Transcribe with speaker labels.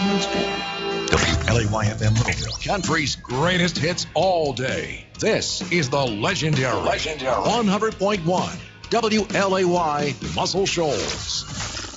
Speaker 1: much better.
Speaker 2: WLAY-FM Littleville.
Speaker 3: Country's greatest hits all day. This is the legendary 100.1 WLAY Muscle Shoals.